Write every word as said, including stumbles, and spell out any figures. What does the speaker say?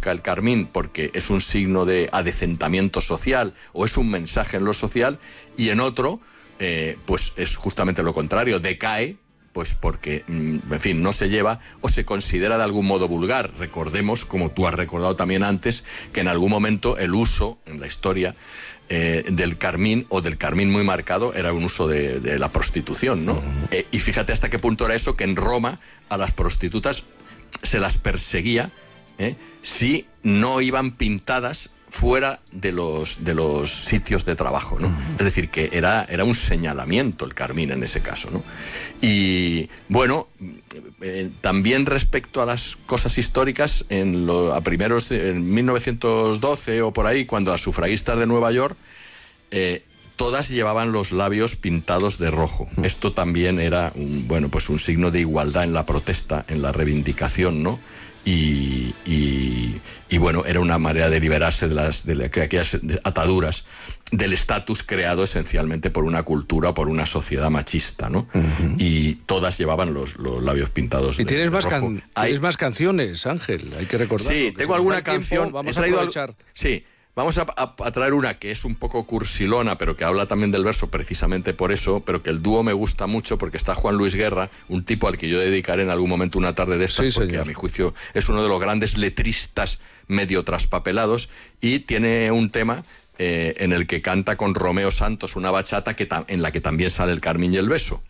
música el carmín porque es un signo de adecentamiento social o es un mensaje en lo social, y en otro, eh, pues es justamente lo contrario, decae, pues porque, en fin, no se lleva o se considera de algún modo vulgar. Recordemos, como tú has recordado también antes, que en algún momento el uso en la historia eh, del carmín, o del carmín muy marcado, era un uso de, de la prostitución, ¿no? Uh-huh. Eh, y fíjate hasta qué punto era eso, que en Roma a las prostitutas se las perseguía ¿eh? si no iban pintadas fuera de los, de los sitios de trabajo, ¿no? Uh-huh. Es decir, que era, era un señalamiento el carmín en ese caso, ¿no? Y bueno, eh, también respecto a las cosas históricas, en lo, a primeros de, en mil novecientos doce o por ahí, cuando las sufragistas de Nueva York, eh, todas llevaban los labios pintados de rojo. Uh-huh. Esto también era un, bueno, pues un signo de igualdad en la protesta, en la reivindicación, ¿no? Y, y, y bueno, era una manera de liberarse de, las, de, la, de aquellas ataduras del estatus creado esencialmente por una cultura, por una sociedad machista, ¿no? Uh-huh. Y todas llevaban los, los labios pintados. Y de, tienes, de más, rojo. can, Hay... tienes más canciones, Ángel, hay que recordar. Sí, tengo alguna canción. Tiempo, vamos a aprovechar. Al... Sí. Vamos a, a, a traer una que es un poco cursilona, pero que habla también del verso precisamente por eso, pero que el dúo me gusta mucho porque está Juan Luis Guerra, un tipo al que yo dedicaré en algún momento una tarde de estas, sí, porque señor. A mi juicio es uno de los grandes letristas medio traspapelados, y tiene un tema eh, en el que canta con Romeo Santos una bachata que ta- en la que también sale el carmín y el beso.